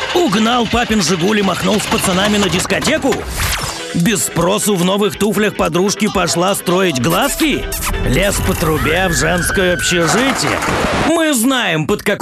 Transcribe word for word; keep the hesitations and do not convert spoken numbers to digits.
Угнал папин «Жигуль» и махнул с пацанами на дискотеку? Без спросу в новых туфлях подружки пошла строить глазки? Лез по трубе в женское общежитие? Мы знаем, под какой